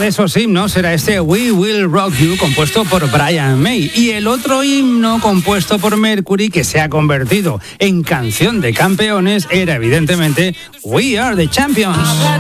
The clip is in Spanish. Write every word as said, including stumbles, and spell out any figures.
de esos himnos era este We Will Rock You, compuesto por Brian May, y el otro himno compuesto por Mercury, que se ha convertido en canción de campeones, era evidentemente We Are the Champions.